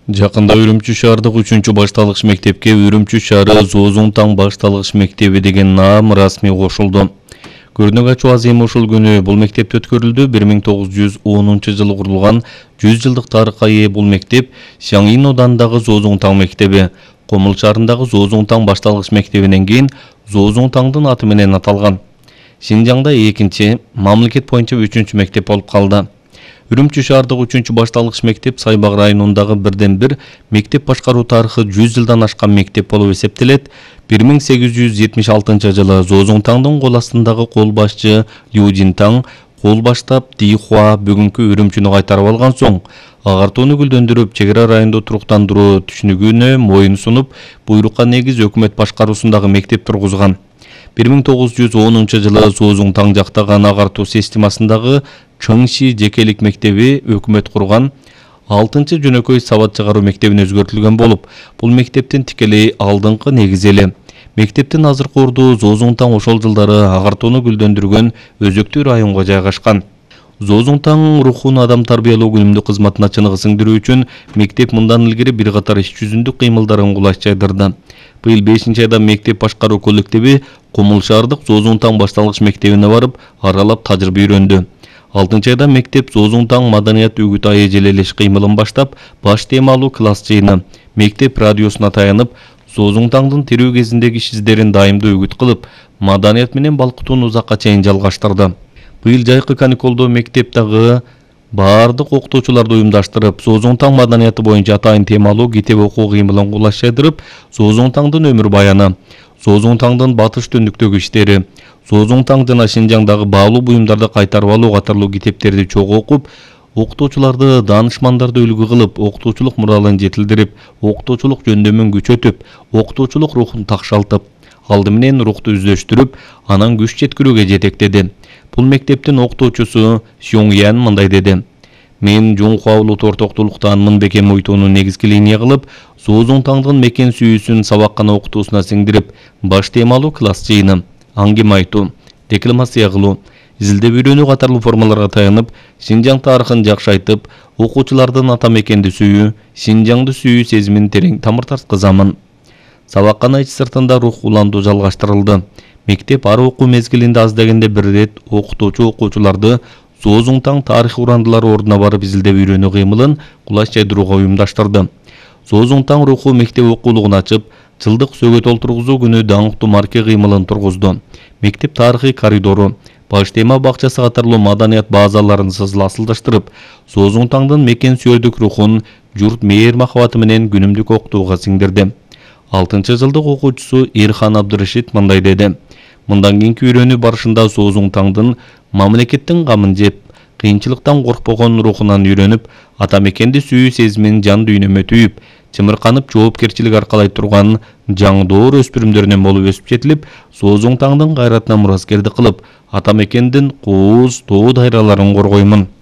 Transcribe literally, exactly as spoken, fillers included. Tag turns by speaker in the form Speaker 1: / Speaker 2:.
Speaker 1: Жакында Үрүмчү шаардык үчүнчү башталгыч мектепке Үрүмчү шаары Зоозун таң башталгыч мектеби деген наам расмий кошулду. Көрүнүк ачуу азем ушул күнү бул мектепте өткөрүлдү. бир миң тогуз жүз онунчу жылы курулган жүз жылдык тарыхка ээ бул мектеп Шаңин оданындагы Зоозун таң мектеби, Комул шаарындагы Зоозун таң башталгыч мектебинен кийин Зоозун таңдын аты менен аталган. Шинжаңда экинчи, мамлекет боюнча үчүнчү мектеп болуп калды. Үрүмчү шаардык үчүнчү башталгыч мектеп Сайбак районундагы бирден бир мектеп башкаруу тарыхы жүз жылдан ашкан мектеп болуп эсептелет. бир миң сегиз жүз жетимиш алтынчы жылы Зоозун таңдын кол астындагы кол башчы Лю Таң кол баштап Дихуа бүгүнкү Үрүмчүнү кайтарып алган соң, агартууну гүлдөндүрүп, чек ара районду туруктандыруу түшүнүгүнө моюн сунуп, буйрукка негиз өкмөт башкаруусундагы мектеп тургузган. бир миң тогуз жүз онунчу жылы Зоозун таң жактаган агартуу системасындагы Чыңши жекелик мектеби өкмөт курган алтынчы жөнөкөй сабат чыгаруу мектебине өзгөртүлгөн болуп, бул мектептин тикелей алдыңкы негизи эле. Мектептин азыркы орду Зоозун таң ошол жылдары агартууну гүлдөндүргөн өзөктүү районго жайгашкан. Зоозун таң рухун адам тарбиялоо күнүмдүк кызматына чыныгы сиңдирүү үчүн мектеп мындан илгери бир катар иш жүзүндүк кыймылдарын кулаш жайдырды. Быйыл бешинчи айда мектеп башкаруу коллективи Комул шаардык Зоозун таң башталгыч мектебине барып, аралап тажрыйба үйрөндү. алтынчы айда мектеп Зоозун таң маданият үгүт айежелелеш кыймылын баштап, баш темалуу класс жыйыны, мектеп радиосуна таянып, Зоозун таңдын тирүү кезиндеги иш издерин дайымдуу үгүт кылып, маданият менен балкытууну узакка чейин жалгаштырды. Быйыл жайкы каникулдо мектептагы баардык окутуучуларды уюмдаштырып, Зоозун таң маданияты боюнча атайын темалуу китеп окуу кыймылын кулаш жайдырып, Зоозун таңдын өмүр баяны, Зоозун таңдын батыш түндүктөгү иштери, Зоозун таң жана Шинжаңдагы баалуу буюмдарды кайтарып алуу катарлуу китептерди чогуу окуп, окутуучуларды, даанышмандарды үлгү кылып, окутуучулук муралын жетилдирип, окутуучулук жөндөмүн күчөтүп, окутуучулук рухун такшалтып, алды менен рухту үздөштүрүп, анан күч жеткирүүгө жетектеди. Бул мектептин окутуучусу Сюңян мындай деди: "Мен Жуңхуа улут ортоктуулуктан Мынбекен муйтууну негизги линия кылып, Зоозун таңдын мекен сүйүүсүн сабаккана окутуусуна сиңдирип, баш темалуу класс жыйыны, аңгеме айтуу, декламация кылуу, изилдеп үйрөнүү катарлуу формаларга таянып, Шинжаң тарыхын жакшы айтып, окуучулардын ата мекенди сүйүү, Шинжаңды сүйүү сезимин терең тамыр тарткызамын." Сабаккана ич сыртында рух уландуу жалгаштырылды. Мектеп ар окуу мезгилинде аз дегенде бир ирет окутуучу окуучуларды Зоозун таң тарых урандылары ордуна барып изилдеп үйрөнүү кыймылын кулаш жайдырууга уюмдаштырды. Зоозун таң руху мектеп окуулугун ачып, жылдык сөгөт олтургузуу күнү даңктуу марке кыймылын тургузду. Мектеп тарыхый коридору, баш тема бакчасы катарлуу маданият базаларын сызласылдаштырып, Зоозун таңдын мекен сүйөрдүк рухун журт мээр махабаты менен күнүмдүк окутууга сиңдирди. алтынчы жылдык окуучусу Ирхан Абдырашид мындай деди: "Мындан кийинки үйрөнүү барышында Зоозун таңдын мамлекеттин камын жеп, кыйынчылыктан коркпогон рухунан үйрөнүп, ата мекенди сүйүү сезимин жан дүйнөмө түйүп, чымырканып жоопкерчилик аркалай турган жаңдоор өспүрүмдөрүнөн болуп өсүп жетилип, Зоозун таңдын кайратына мураскердик кылып, ата мекендин кууз, тоо дайраларын коргоймун."